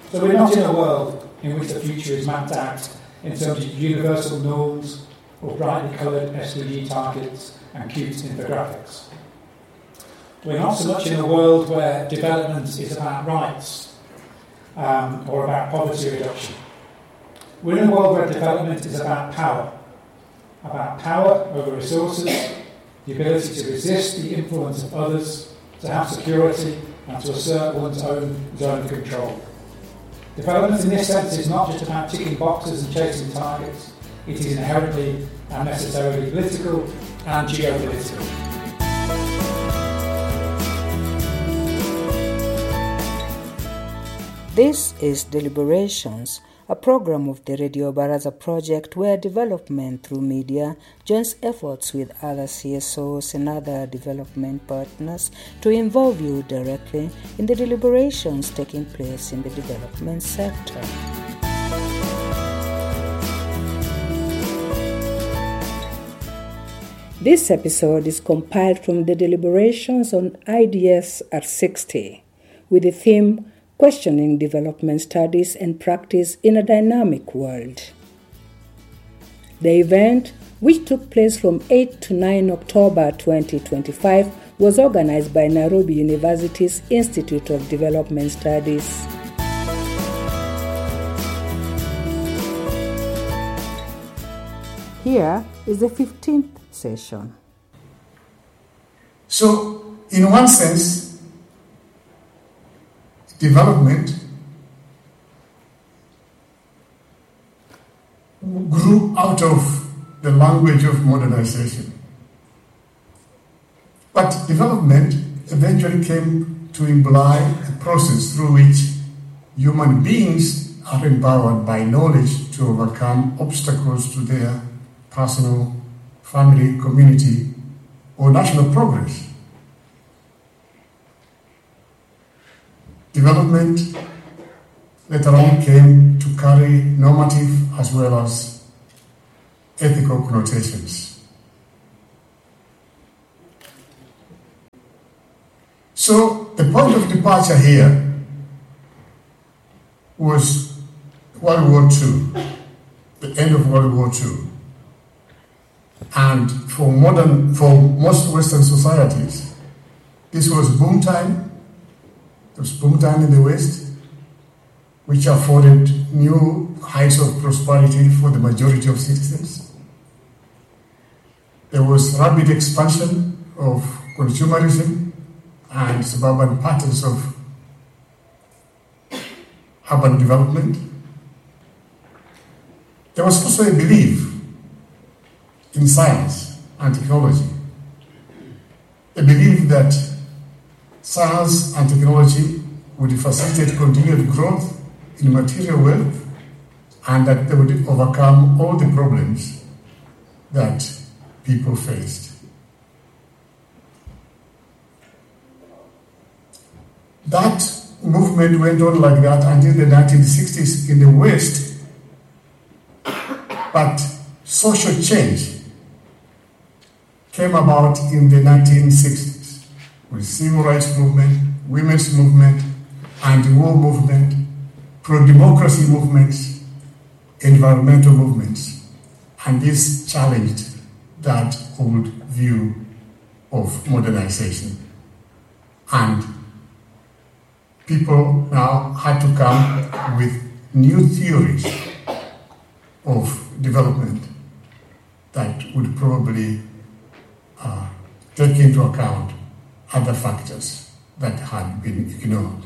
So we're not in a world in which the future is mapped out in terms of universal norms or brightly coloured SDG targets and cute infographics. We're not so much in a world where development is about rights or about poverty reduction. We're in a world where development is about power over resources, the ability to resist the influence of others, to have security, and to assert one's own zone of control. Development in this sense is not just about ticking boxes and chasing targets. It is inherently and necessarily political and geopolitical. This is Deliberations, a program of the Radio Baraza project where development through media joins efforts with other CSOs and other development partners to involve you directly in the deliberations taking place in the development sector. This episode is compiled from the deliberations on IDS at 60 with the theme Questioning Development Studies and Practice in a Dynamic World. The event, which took place from 8 to 9 October 2025, was organized by Nairobi University's Institute of Development Studies. Here is the 15th session. So, in one sense, development grew out of the language of modernization. But development eventually came to imply a process through which human beings are empowered by knowledge to overcome obstacles to their personal, family, community, or national progress. Development later on came to carry normative as well as ethical connotations. So the point of departure here was World War II, the end of World War II. And for most Western societies, this was boom time. It was boom time in the West, which afforded new heights of prosperity for the majority of citizens. There was rapid expansion of consumerism and suburban patterns of urban development. There was also a belief in science and technology, a belief that science and technology would facilitate continued growth in material wealth and that they would overcome all the problems that people faced. That movement went on like that until the 1960s in the West, but social change came about in the 1960s with civil rights movement, women's movement, anti-war movement, pro-democracy movements, environmental movements, and this challenged that old view of modernization. And people now had to come with new theories of development that would probably take into account other factors that had been ignored.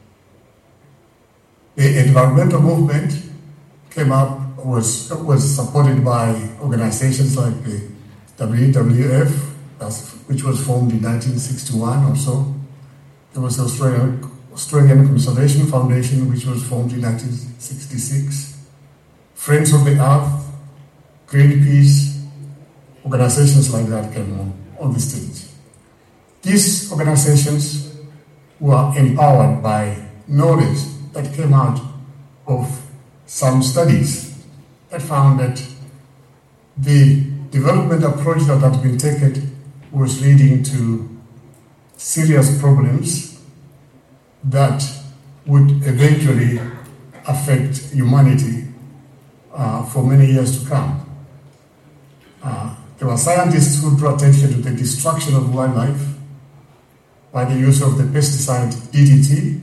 The environmental movement came up, was supported by organizations like the WWF, which was formed in 1961 or so. There was the Australian Conservation Foundation, which was formed in 1966. Friends of the Earth, Greenpeace, organizations like that came on the stage. These organizations were empowered by knowledge that came out of some studies that found that the development approach that had been taken was leading to serious problems that would eventually affect humanity for many years to come. There were scientists who drew attention to the destruction of wildlife by the use of the pesticide DDT.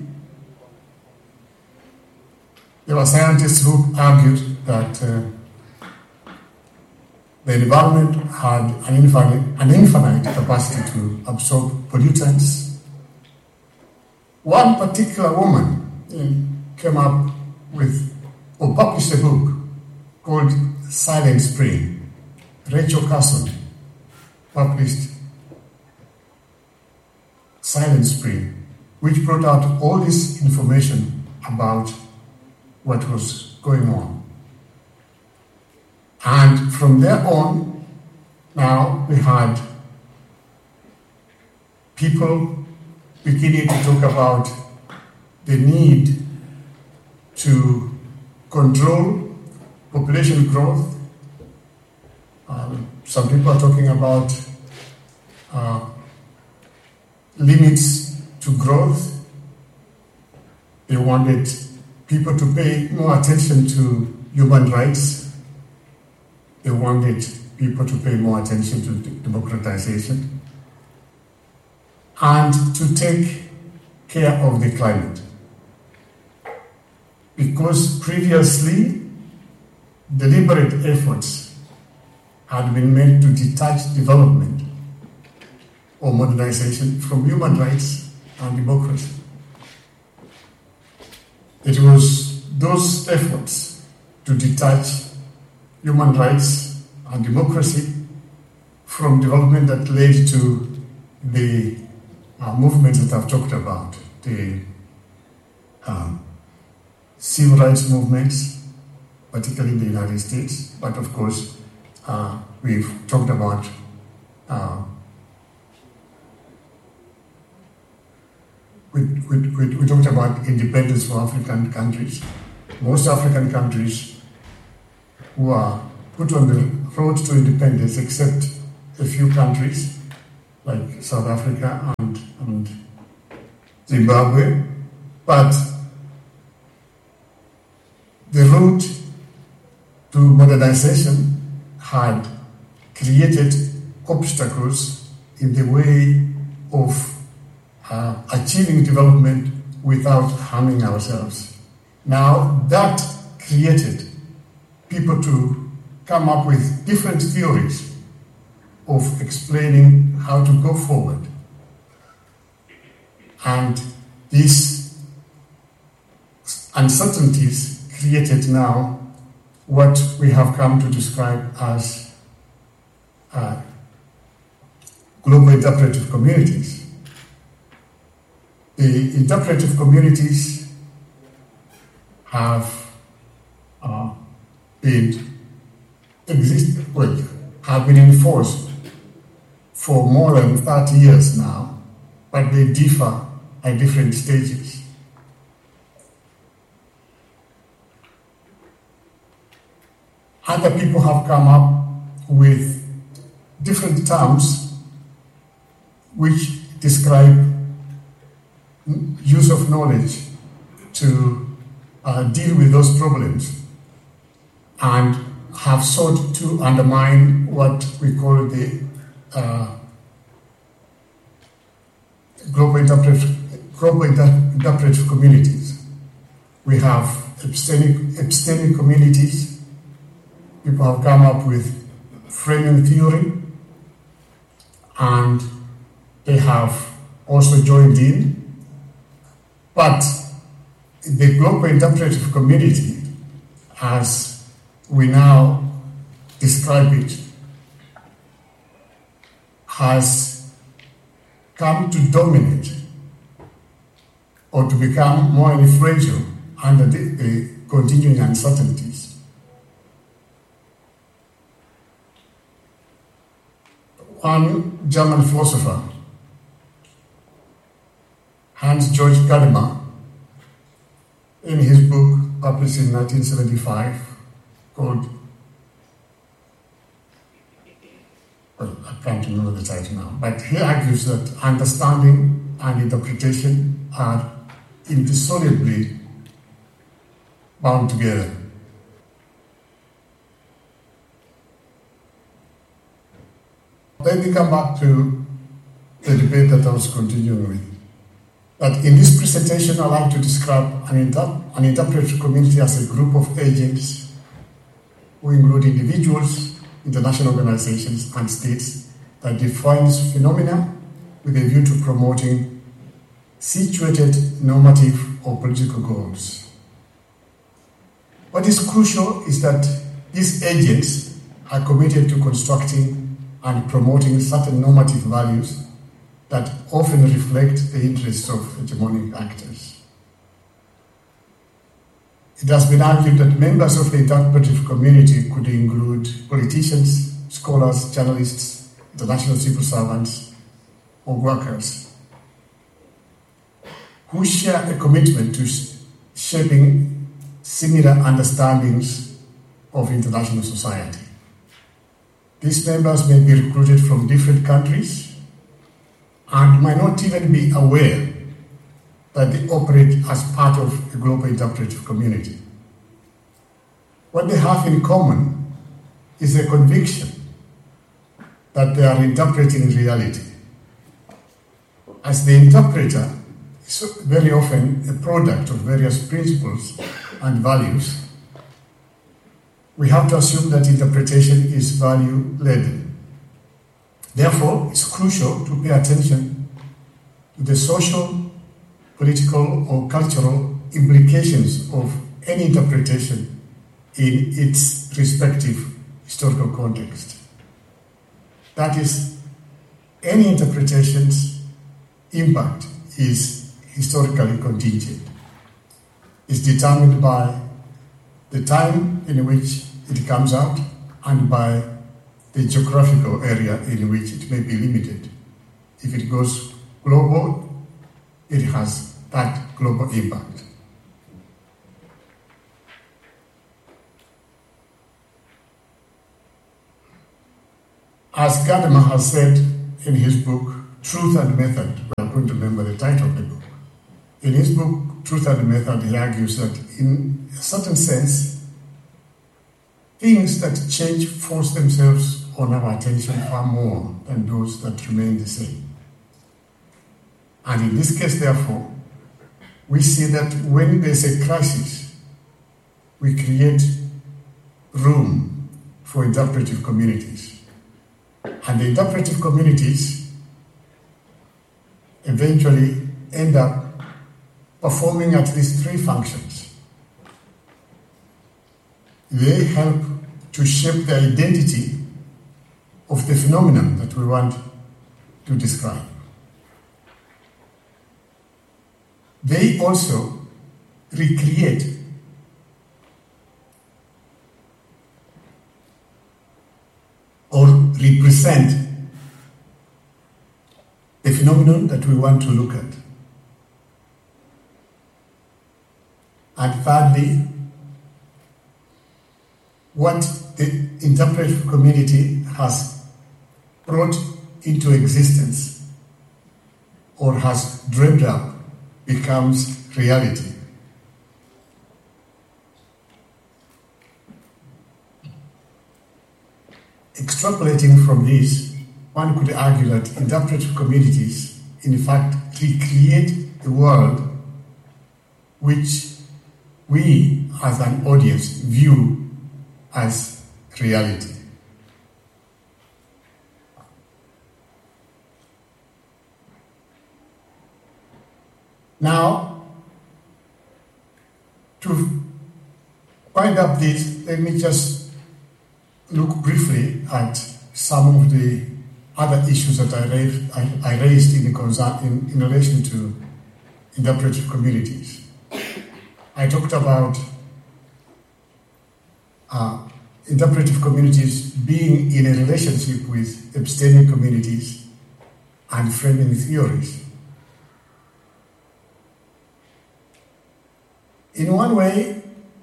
There were scientists who argued that the environment had an infinite capacity to absorb pollutants. One particular woman came up with or published a book called Silent Spring. Rachel Carson published Silent Spring, which brought out all this information about what was going on. And from there on, now we had people beginning to talk about the need to control population growth. Some people are talking about limits to growth. They wanted people to pay more attention to human rights. They wanted people to pay more attention to democratization and to take care of the climate. Because previously, deliberate efforts had been made to detach development or modernization from human rights and democracy. It was those efforts to detach human rights and democracy from development that led to the movements that I've talked about, the civil rights movements, particularly in the United States, but of course, we've talked about we talked about independence for African countries. Most African countries were put on the road to independence, except a few countries like South Africa and Zimbabwe. But the route to modernization had created obstacles in the way of achieving development without harming ourselves. Now that created people to come up with different theories of explaining how to go forward. And these uncertainties created now what we have come to describe as global interpretive communities. The interpretive communities have been enforced for more than 30 years now, but they differ at different stages. Other people have come up with different terms which describe use of knowledge to deal with those problems and have sought to undermine what we call the global interpretive communities. We have abstaining communities. People have come up with framing theory, and they have also joined in. But the global interpretive community, as we now describe it, has come to dominate or to become more influential under the continuing uncertainties. One German philosopher, Hans-Georg Gadamer, in his book published in 1975 called, well, I can't remember the title now, but he argues that understanding and interpretation are indissolubly bound together. Let me come back to the debate that I was continuing with. That in this presentation, I'd like to describe an interpretive community as a group of agents who include individuals, international organizations, and states that defines phenomena with a view to promoting situated normative or political goals. What is crucial is that these agents are committed to constructing and promoting certain normative values that often reflect the interests of hegemonic actors. It has been argued that members of the interpretive community could include politicians, scholars, journalists, international civil servants, or workers who share a commitment to shaping similar understandings of international society. These members may be recruited from different countries and might not even be aware that they operate as part of a global interpretive community. What they have in common is a conviction that they are interpreting reality. As the interpreter is very often a product of various principles and values, we have to assume that interpretation is value-led. Therefore, it's crucial to pay attention to the social, political, or cultural implications of any interpretation in its respective historical context. That is, any interpretation's impact is historically contingent. It's determined by the time in which it comes out and by the geographical area in which it may be limited. If it goes global, it has that global impact. As Gadamer has said in his book, Truth and Method, we are going to remember the title of the book. In his book, Truth and Method, he argues that in a certain sense, things that change force themselves on our attention far more than those that remain the same. And in this case, therefore, we see that when there's a crisis, we create room for interpretive communities. And the interpretive communities eventually end up performing at least three functions. They help to shape the identity of the phenomenon that we want to describe. They also recreate or represent the phenomenon that we want to look at. And thirdly, what the interpretive community has brought into existence or has dreamed up becomes reality. Extrapolating from this, one could argue that interpretive communities, in fact, recreate the world which we, as an audience, view as reality. Now, to wind up this, let me just look briefly at some of the other issues that I raised in relation to interpretive communities. I talked about interpretive communities being in a relationship with epistemic communities and framing theories. In one way,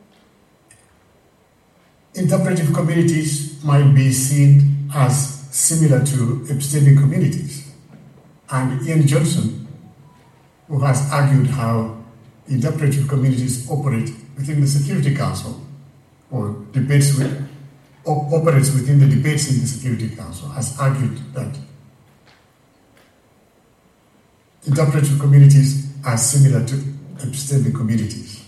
interpretive communities might be seen as similar to epistemic communities. And Ian Johnson, who has argued how interpretive communities operate within the Security Council, or operates within the debates in the Security Council, has argued that interpretive communities are similar to epistemic communities.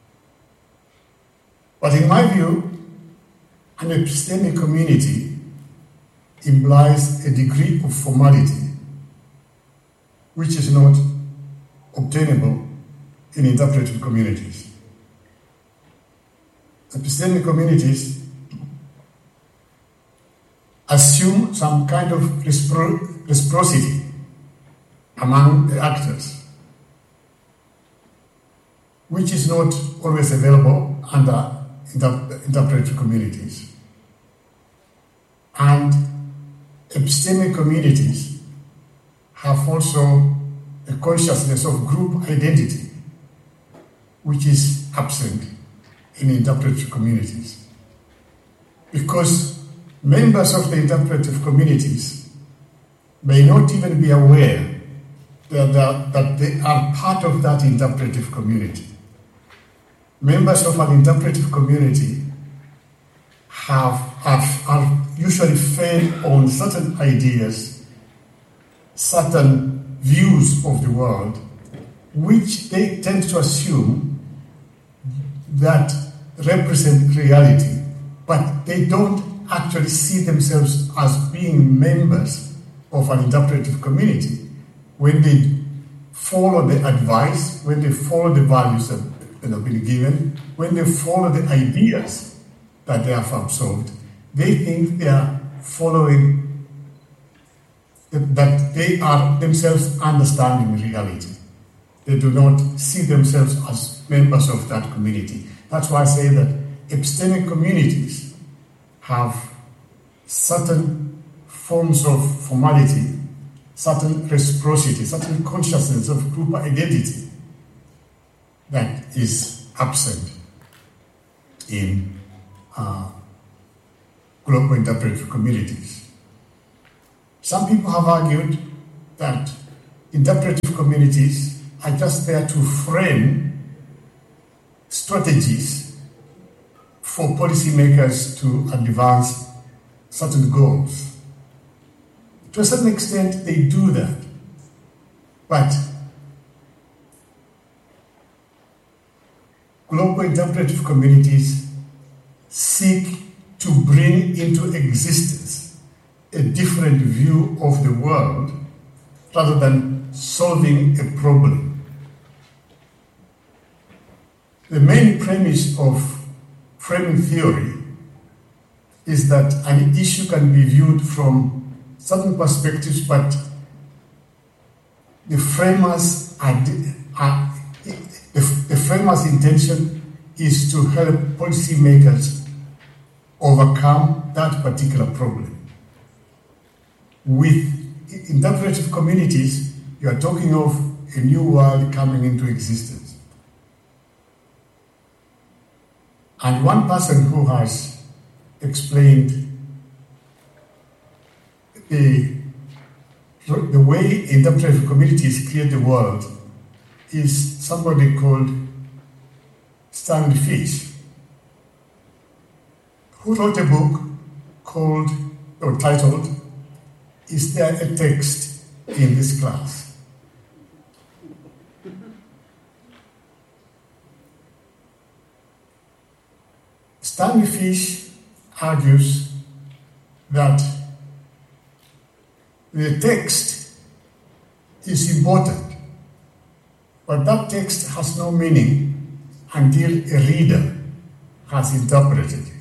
But in my view, an epistemic community implies a degree of formality which is not obtainable in interpretive communities. Epistemic communities assume some kind of reciprocity among the actors, which is not always available under interpretive communities. And epistemic communities have also a consciousness of group identity, which is absent in interpretive communities. Because members of the interpretive communities may not even be aware that they are part of that interpretive community. Members of an interpretive community are usually fed on certain ideas, certain views of the world, which they tend to assume that represent reality, but they don't actually see themselves as being members of an interpretive community. When they follow the advice, when they follow the values that have been given, when they follow the ideas that they have absorbed, they think they are following, that they are themselves understanding reality. They do not see themselves as members of that community. That's why I say that epistemic communities have certain forms of formality, certain reciprocity, certain consciousness of group identity that is absent in global interpretive communities. Some people have argued that interpretive communities are just there to frame strategies for policymakers to advance certain goals. To a certain extent, they do that. But global interpretive communities seek to bring into existence a different view of the world rather than solving a problem. The main premise of framing theory is that an issue can be viewed from certain perspectives, but the framer's intention is to help policymakers overcome that particular problem. With interpretive communities, you are talking of a new world coming into existence. And one person who has explained the way interpretive communities create the world is somebody called Stanley Fish, who wrote a book titled, "Is There a Text in This Class?" Stanley Fish argues that the text is important, but that text has no meaning until a reader has interpreted it.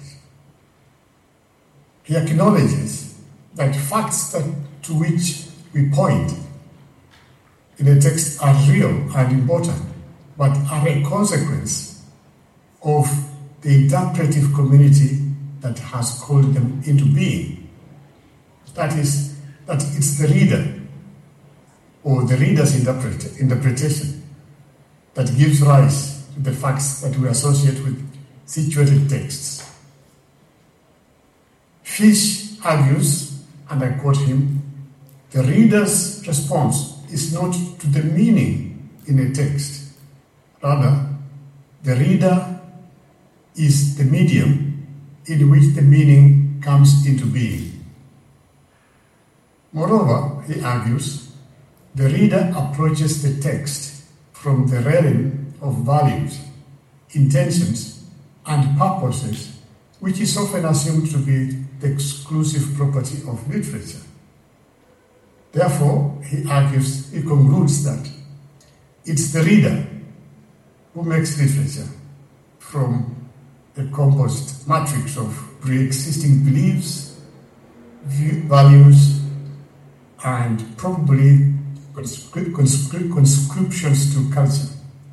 He acknowledges that facts to which we point in a text are real and important, but are a consequence of the interpretive community that has called them into being. That is, that it's the reader or the reader's interpretation that gives rise to the facts that we associate with situated texts. Fish argues, and I quote him, the reader's response is not to the meaning in a text, Rather, the reader is the medium in which the meaning comes into being. Moreover, he argues, the reader approaches the text from the realm of values, intentions, and purposes, which is often assumed to be the exclusive property of literature. Therefore, he concludes that it's the reader who makes literature from a composed matrix of pre-existing beliefs, values, and probably conscriptions to culture.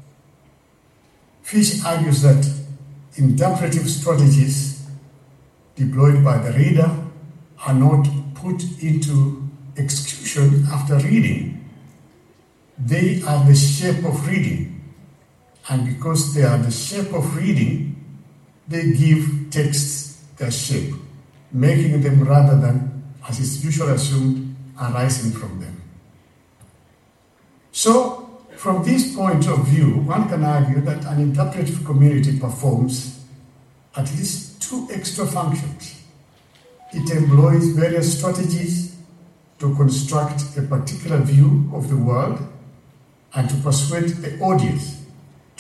Fish argues that interpretive strategies deployed by the reader are not put into execution after reading. They are the shape of reading. And because they are the shape of reading, they give texts their shape, making them rather than, as is usually assumed, arising from them. So, from this point of view, one can argue that an interpretive community performs at least two extra functions. It employs various strategies to construct a particular view of the world and to persuade the audience to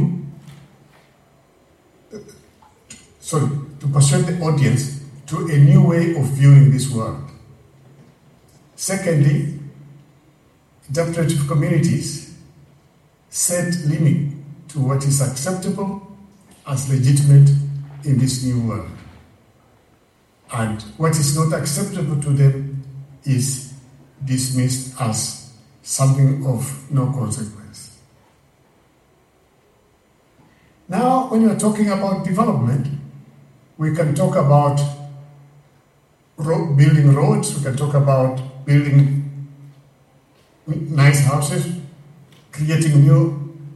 persuade the audience to a new way of viewing this world. Secondly, interpretive communities set limit to what is acceptable as legitimate in this new world. And what is not acceptable to them is dismissed as something of no consequence. Now, when you're talking about development, we can talk about building roads, we can talk about building nice houses, creating new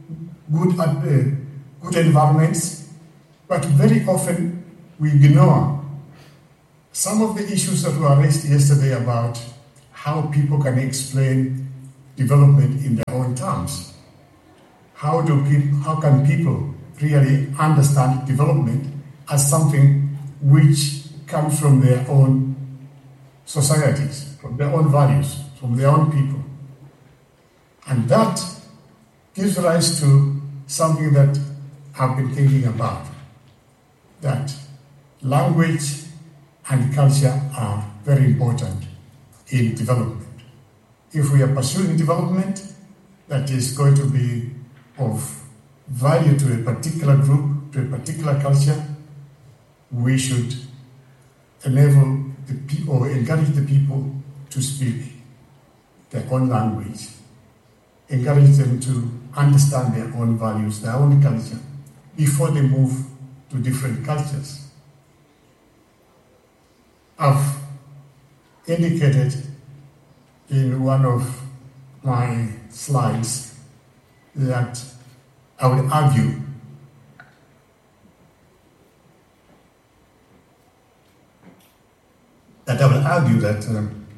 good environments, but very often we ignore some of the issues that were raised yesterday about how people can explain development in their own terms. How can people really understand development as something which comes from their own societies, from their own values, from their own people? And that gives rise to something that I've been thinking about, that language and culture are very important in development. If we are pursuing development that is going to be of value to a particular group, to a particular culture, we should enable the people, or encourage the people to speak their own language, encourage them to understand their own values, their own culture, before they move to different cultures. I've indicated in one of my slides that I would argue that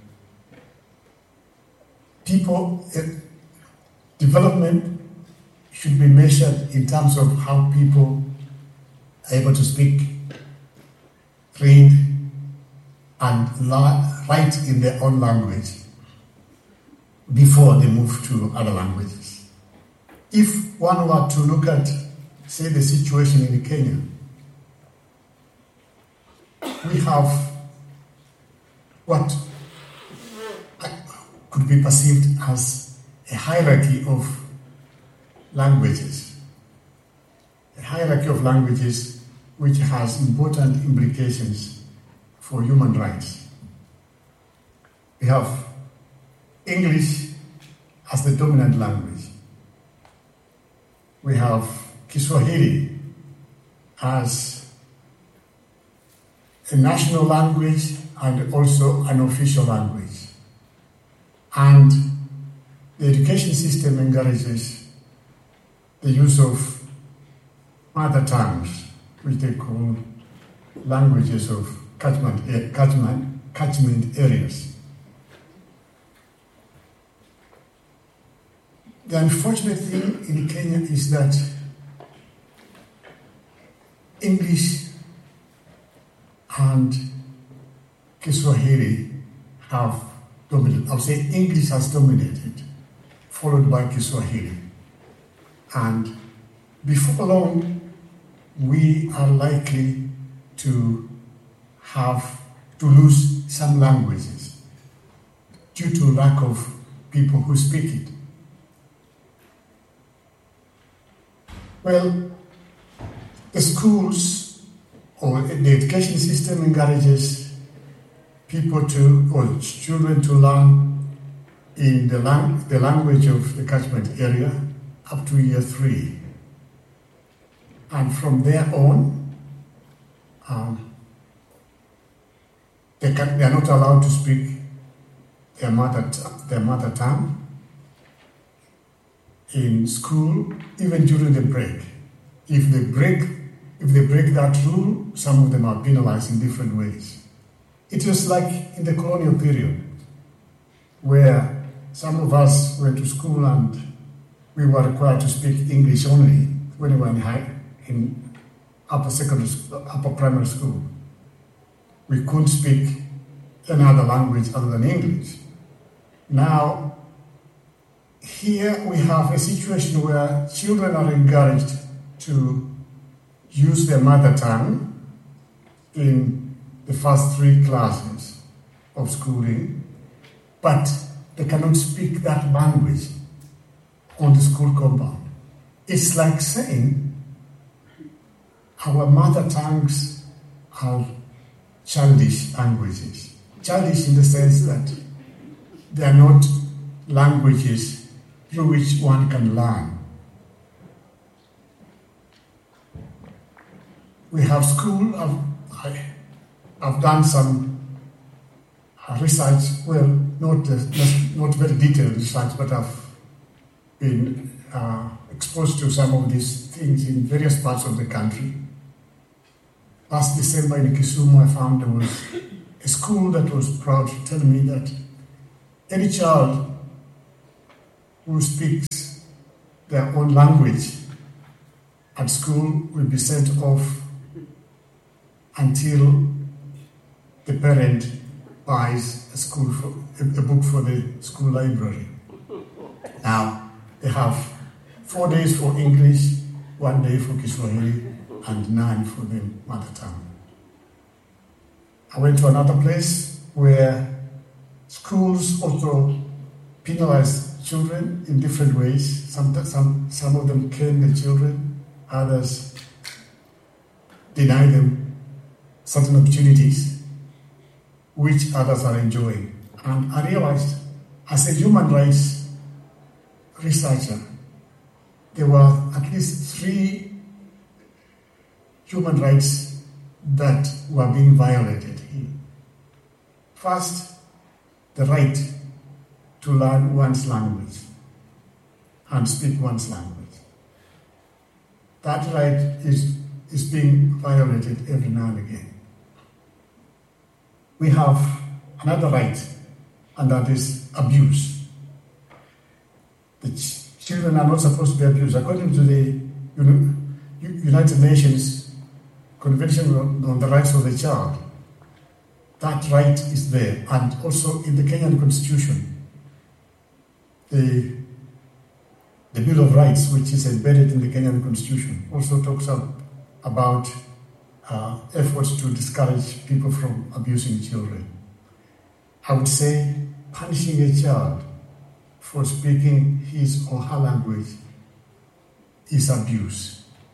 development should be measured in terms of how people are able to speak, read, and write in their own language before they move to other languages. If one were to look at, say, the situation in Kenya, we have what could be perceived as a hierarchy of languages. A hierarchy of languages which has important implications for human rights. We have English as the dominant language. We have Kiswahili as a national language and also an official language. And the education system encourages the use of mother tongues, which they call languages of catchment areas. The unfortunate thing in Kenya is that English and Kiswahili have dominated. I'll say English has dominated, followed by Kiswahili. And before long, we are likely to lose some languages due to lack of people who speak it. Well, the schools or the education system encourages children to learn in the language of the catchment area up to year 3. And from there on, they are not allowed to speak their mother tongue in school, even during the break. If they break that rule, some of them are penalized in different ways. It was like in the colonial period, where some of us went to school and we were required to speak English only when we were in upper primary school. We couldn't speak any other language other than English. Now, here we have a situation where children are encouraged to use their mother tongue in the first 3 classes of schooling, but they cannot speak that language on the school compound. It's like saying our mother tongues are childish languages. Childish in the sense that they are not languages through which one can learn. We have school. I've done some research. Well, not very detailed research, but I've been exposed to some of these things in various parts of the country. Last December in Kisumu, I found there was a school that was proud to tell me that any child who speaks their own language at school will be sent off until the parent buys a book for the school library. Now, they have 4 days for English, 1 day for Kiswahili, and 9 for the mother tongue. I went to another place where schools also penalize children in different ways. Some of them cane the children, others deny them certain opportunities, which others are enjoying. And I realized, as a human rights researcher, there were at least 3 human rights that were being violated here. First, the right to learn one's language and speak one's language. That right is being violated every now and again. We have another right, and that is abuse. The children are not supposed to be abused. According to the United Nations Convention on the Rights of the Child, that right is there. And also in the Kenyan Constitution, the Bill of Rights, which is embedded in the Kenyan Constitution, also talks about efforts to discourage people from abusing children. I would say punishing a child for speaking his or her language is abuse.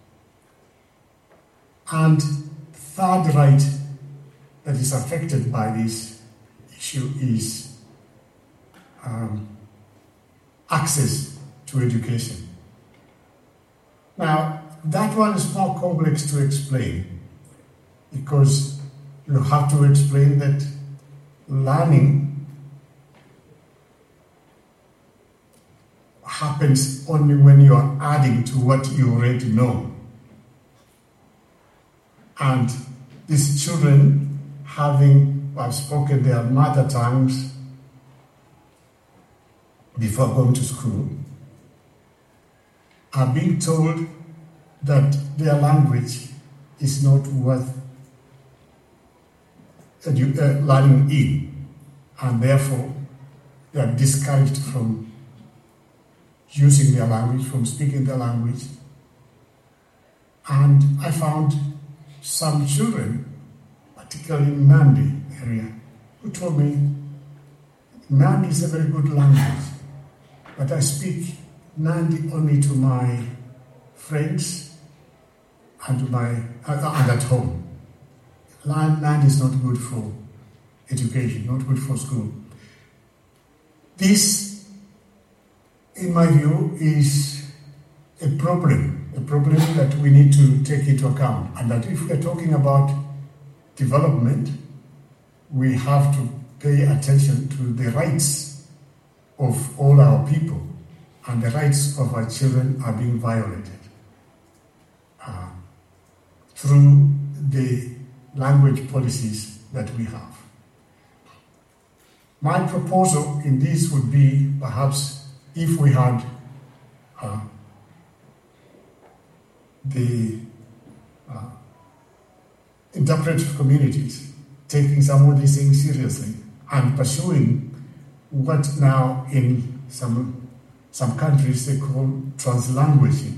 And third right that is affected by this issue is access to education. Now, that one is more complex to explain because you have to explain that learning happens only when you are adding to what you already know. And these children having spoken their mother tongues before going to school are being told that their language is not worth learning in, and therefore they are discouraged from using their language, from speaking their language. And I found some children, particularly in Nandi area, who told me, Nandi is a very good language, but I speak Nandi only to my friends and to and at home. Nandi is not good for education, not good for school. This, in my view, is a problem that we need to take into account. And that if we're talking about development, we have to pay attention to the rights of all our people, and the rights of our children are being violated through the language policies that we have. My proposal in this would be perhaps if we had the interpretive communities taking some of these things seriously and pursuing what now in some countries they call translanguaging.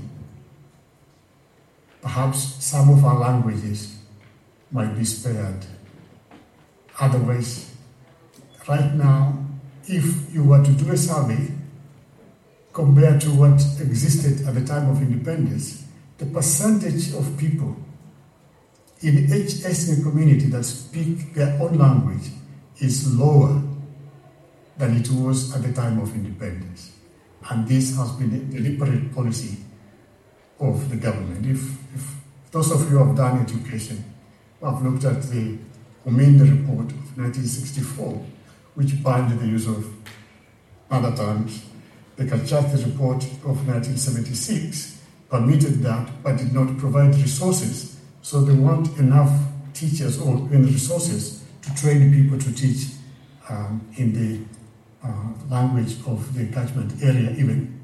Perhaps some of our languages might be spared. Otherwise, right now, if you were to do a survey compared to what existed at the time of independence, the percentage of people in each ethnic community that speak their own language is lower than it was at the time of independence. And this has been a deliberate policy of the government. If those of you who have done education, who have looked at the Uminde report of 1964, which banned the use of mother tongues, the Kalchathi report of 1976 permitted that, but did not provide resources. So there weren't enough teachers or resources to train people to teach in the language of the catchment area, even